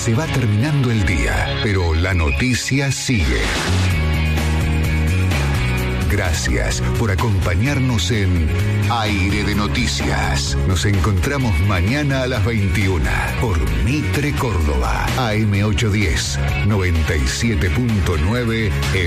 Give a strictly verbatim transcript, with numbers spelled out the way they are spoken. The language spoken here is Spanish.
Se va terminando el día, pero la noticia sigue. Gracias por acompañarnos en Aire de Noticias. Nos encontramos mañana a las veintiuna por Mitre Córdoba, A M ochocientos diez, noventa y siete punto nueve F M.